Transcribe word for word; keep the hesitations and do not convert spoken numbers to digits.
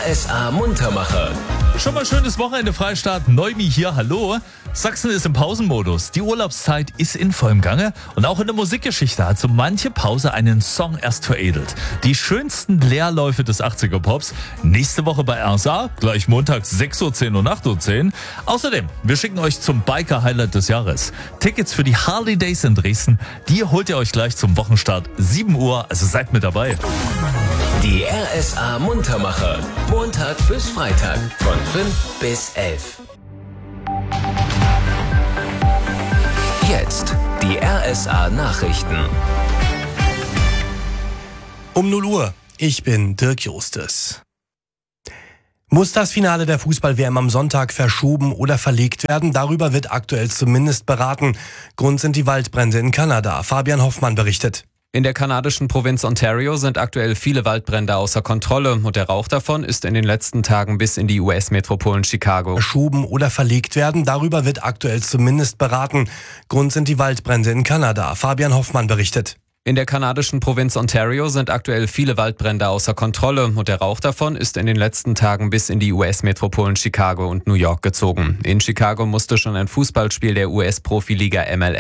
R S A Muntermacher. Schon mal schönes Wochenende, Freistaat. Neumi hier, hallo. Sachsen ist im Pausenmodus. Die Urlaubszeit ist in vollem Gange. Und auch in der Musikgeschichte hat so manche Pause einen Song erst veredelt. Die schönsten Leerläufe des achtziger-Pops. Nächste Woche bei R S A, gleich montags sechs Uhr zehn und acht Uhr zehn. Außerdem, wir schicken euch zum Biker-Highlight des Jahres. Tickets für die Harley Days in Dresden, die holt ihr euch gleich zum Wochenstart sieben Uhr. Also seid mit dabei. Die R S A Muntermacher. Montag bis Freitag von fünf bis elf. Jetzt die R S A Nachrichten. Um null Uhr. Ich bin Dirk Justus. Muss das Finale der Fußball-W M am Sonntag verschoben oder verlegt werden? Darüber wird aktuell zumindest beraten. Grund sind die Waldbrände in Kanada. Fabian Hoffmann berichtet. In der kanadischen Provinz Ontario sind aktuell viele Waldbrände außer Kontrolle und der Rauch davon ist in den letzten Tagen bis in die U S-Metropolen Chicago. Verschoben oder verlegt werden? Darüber wird aktuell zumindest beraten. Grund sind die Waldbrände in Kanada. Fabian Hoffmann berichtet. In der kanadischen Provinz Ontario sind aktuell viele Waldbrände außer Kontrolle und der Rauch davon ist in den letzten Tagen bis in die U S-Metropolen Chicago und New York gezogen. In Chicago musste schon ein Fußballspiel der U S-Profiliga M L